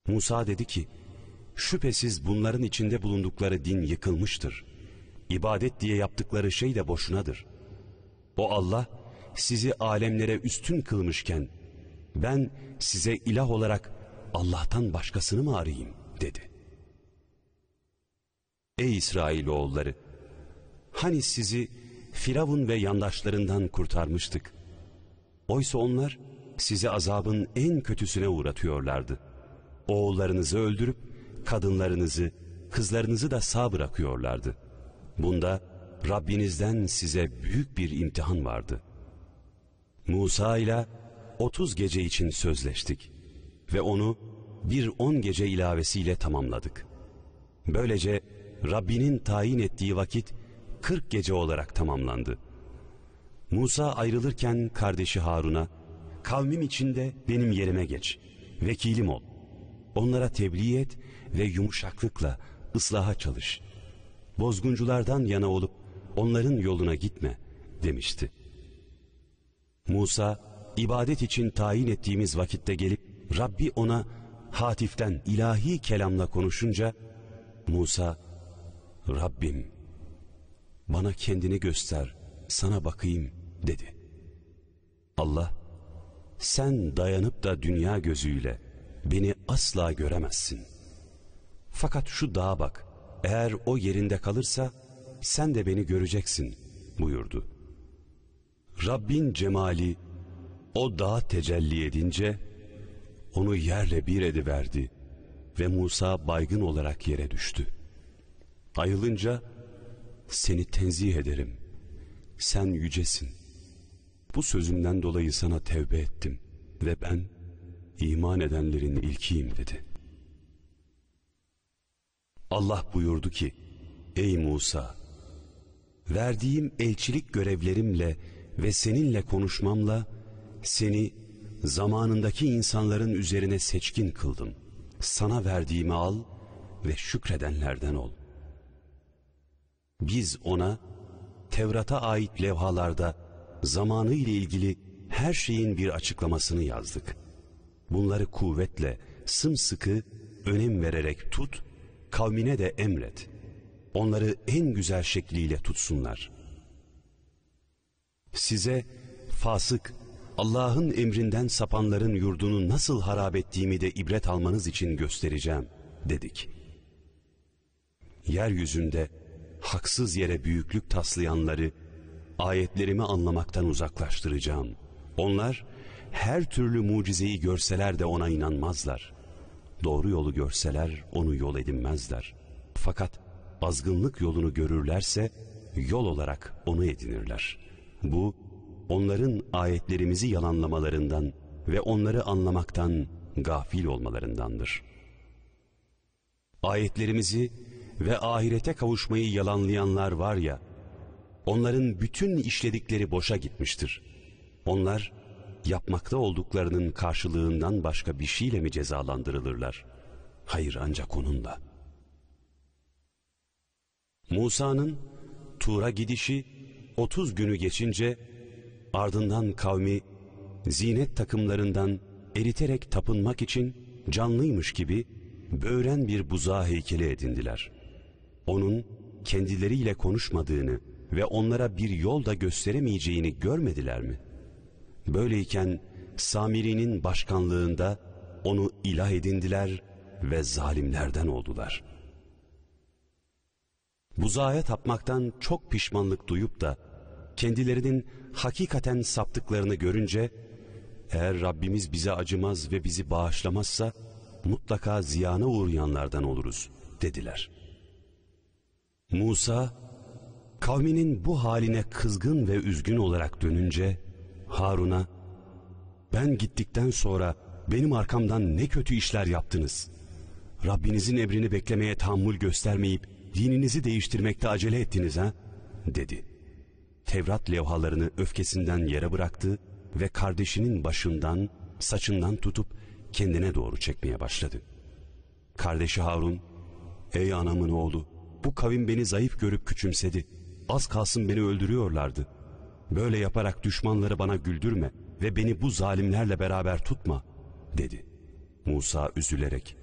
Musa dedi ki, şüphesiz bunların içinde bulundukları din yıkılmıştır. İbadet diye yaptıkları şey de boşunadır. O Allah sizi alemlere üstün kılmışken ben size ilah olarak Allah'tan başkasını mı arayayım dedi. Ey İsrailoğulları! Hani sizi Firavun ve yandaşlarından kurtarmıştık. Oysa onlar sizi azabın en kötüsüne uğratıyorlardı. Oğullarınızı öldürüp kadınlarınızı, kızlarınızı da sağ bırakıyorlardı. Bunda Rabbinizden size büyük bir imtihan vardı. Musa ile 30 gece için sözleştik ve onu bir 10 gece ilavesiyle tamamladık. Böylece Rabbinin tayin ettiği vakit 40 gece olarak tamamlandı. Musa ayrılırken kardeşi Harun'a, kavmim içinde benim yerime geç, vekilim ol. Onlara tebliğ et ve yumuşaklıkla ıslaha çalış. Bozgunculardan yana olup onların yoluna gitme demişti. Musa, ibadet için tayin ettiğimiz vakitte gelip Rabbi ona hatiften ilahi kelamla konuşunca, Musa, Rabbim bana kendini göster, sana bakayım dedi. Allah, sen dayanıp da dünya gözüyle beni asla göremezsin. Fakat şu dağa bak, eğer o yerinde kalırsa sen de beni göreceksin buyurdu. Rabbin cemali o dağa tecelli edince onu yerle bir ediverdi ve Musa baygın olarak yere düştü. Ayılınca seni tenzih ederim, sen yücesin. Bu sözümden dolayı sana tevbe ettim ve ben iman edenlerin ilkiyim dedi. Allah buyurdu ki, ey Musa, verdiğim elçilik görevlerimle ve seninle konuşmamla seni zamanındaki insanların üzerine seçkin kıldım. Sana verdiğimi al ve şükredenlerden ol. Biz ona Tevrat'a ait levhalarda zamanı ile ilgili her şeyin bir açıklamasını yazdık. Bunları kuvvetle, sımsıkı önem vererek tut, kavmine de emret. Onları en güzel şekliyle tutsunlar. Size fasık, Allah'ın emrinden sapanların yurdunu nasıl harap ettiğimi de ibret almanız için göstereceğim dedik. Yeryüzünde haksız yere büyüklük taslayanları ayetlerimi anlamaktan uzaklaştıracağım. Onlar her türlü mucizeyi görseler de ona inanmazlar. Doğru yolu görseler onu yol edinmezler. Fakat azgınlık yolunu görürlerse yol olarak onu edinirler. Bu onların ayetlerimizi yalanlamalarından ve onları anlamaktan gafil olmalarındandır. Ayetlerimizi ve ahirete kavuşmayı yalanlayanlar var ya, onların bütün işledikleri boşa gitmiştir. Onlar yapmakta olduklarının karşılığından başka bir şeyle mi cezalandırılırlar? Hayır, ancak onunla. Musa'nın Tur'a gidişi 30 günü geçince ardından kavmi zinet takımlarından eriterek tapınmak için canlıymış gibi böğren bir buzağı heykeli edindiler. Onun kendileriyle konuşmadığını ve onlara bir yol da gösteremeyeceğini görmediler mi? Böyleyken Samiri'nin başkanlığında onu ilah edindiler ve zalimlerden oldular. Buzağa tapmaktan çok pişmanlık duyup da kendilerinin hakikaten saptıklarını görünce, eğer Rabbimiz bize acımaz ve bizi bağışlamazsa mutlaka ziyana uğrayanlardan oluruz dediler. Musa kavminin bu haline kızgın ve üzgün olarak dönünce Harun'a, ben gittikten sonra benim arkamdan ne kötü işler yaptınız. Rabbinizin emrini beklemeye tahammül göstermeyip dininizi değiştirmekte acele ettiniz ha? dedi. Tevrat levhalarını öfkesinden yere bıraktı ve kardeşinin başından, saçından tutup kendine doğru çekmeye başladı. Kardeşi Harun, ey anamın oğlu, bu kavim beni zayıf görüp küçümsedi. Az kalsın beni öldürüyorlardı. Böyle yaparak düşmanları bana güldürme ve beni bu zalimlerle beraber tutma dedi. Musa üzülerek,